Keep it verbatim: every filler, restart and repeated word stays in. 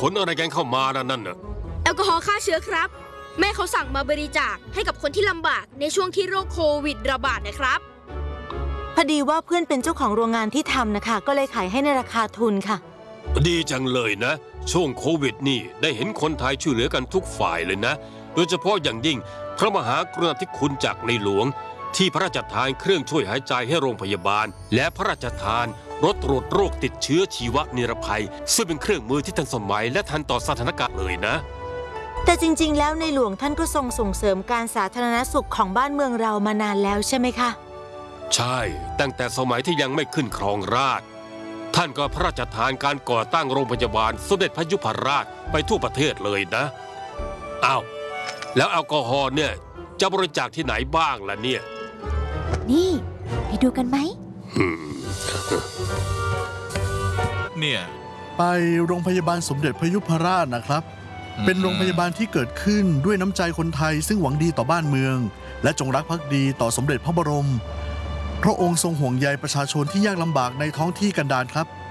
ขนอะไรกันเข้ามานะนั่นน่ะแอลกอฮอล์ฆ่าเชื้อครับแม่เขาสั่งมาบริจาคให้กับคนที่ลำบากในช่วงที่โรคโควิดระบาดนะครับพอดีว่าเพื่อนเป็นเจ้าของโรงงานที่ทำนะคะก็เลยขายให้ในราคาทุนค่ะดีจังเลยนะช่วงโควิดนี่ได้เห็นคนไทยช่วยเหลือกันทุกฝ่ายเลยนะโดยเฉพาะอย่างยิ่งพระมหากรุณาธิคุณจากในหลวงที่พระราชทานเครื่องช่วยหายใจให้โรงพยาบาลและพระราชทานรถตรวจโรคติดเชื้อชีวนิรภัยซึ่งเป็นเครื่องมือที่ทันสมัยและทันต่อสถานการณ์เลยนะแต่จริงๆแล้วในหลวงท่านก็ทรงส่งเสริมการสาธารณสุขของบ้านเมืองเรามานานแล้วใช่ไหมคะใช่ตั้งแต่สมัยที่ยังไม่ขึ้นครองราชย์ท่านก็พระราชทานการก่อตั้งโรงพยาบาลสมเด็จพระยุพราชไปทั่วประเทศเลยนะอ้าวแล้วแอลกอฮอล์เนี่ยจะบริจาคที่ไหนบ้างล่ะเนี่ยนี่ไปดูกันไหมเนี่ยไปโรงพยาบาลสมเด็จพระยุพราชนะครับเป็นโรงพยาบาลที่เกิดขึ้นด้วยน้ำใจคนไทยซึ่งหวังดีต่อบ้านเมืองและจงรักภักดีต่อสมเด็จพระบรมพระองค์ทรงห่วงใยประชาชนที่ยากลำบากในท้องที่กันดารครับ